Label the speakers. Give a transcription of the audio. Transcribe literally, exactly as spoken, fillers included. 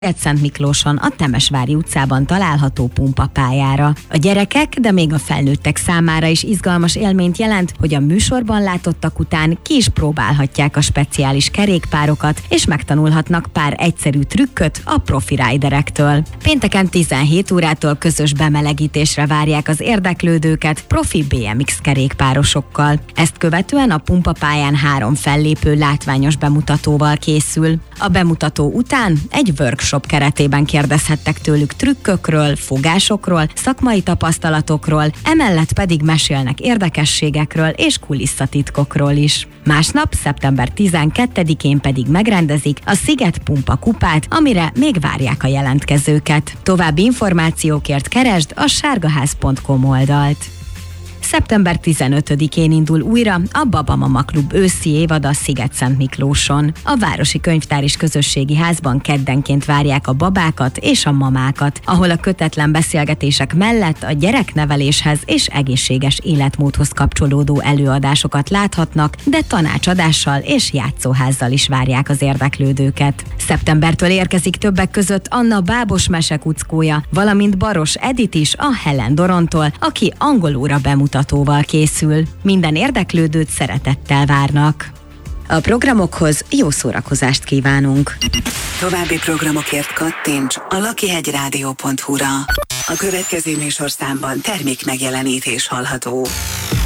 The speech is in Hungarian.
Speaker 1: Szentmiklóson a Temesvári utcában található pumpapályára. A gyerekek, de még a felnőttek számára is izgalmas élményt jelent, hogy a műsorban látottak után ki is próbálhatják a speciális kerékpárokat, és megtanulhatnak pár egyszerű trükköt a profi riderektől. Pénteken tizenhét órától közös bemelegítésre várják az érdeklődőket profi bé em iksz kerékpárosokkal. Ezt követően a pumpapályán három fellépő látványos bemutatóval készül. A bemutató után egy workshop keretében kérdezhettek tőlük trükkökről, fogásokról, szakmai tapasztalatokról, emellett pedig mesélnek érdekességekről és kulisszatitkokról is. Másnap, szeptember tizenkettedikén pedig megrendezik a Sziget Pumpa kupát, amire még várják a jelentkezőket. További információkért keresd a sárgaház pont com oldalt. szeptember tizenötödikén indul újra a Babamama Klub őszi évada Sziget-Szentmiklóson. A Városi Könyvtár és Közösségi Házban keddenként várják a babákat és a mamákat, ahol a kötetlen beszélgetések mellett a gyerekneveléshez és egészséges életmódhoz kapcsolódó előadásokat láthatnak, de tanácsadással és játszóházzal is várják az érdeklődőket. Szeptembertől érkezik többek között Anna Bábos mesekuckója, valamint Baros Edit is a Helen Dorontól, aki angolóra bemutat készül. Minden érdeklődőt szeretettel várnak. A programokhoz jó szórakozást kívánunk!
Speaker 2: További programokért kattints a lakihegyrádió pont hu-ra. A következő műsorszámban termék megjelenítés hallható.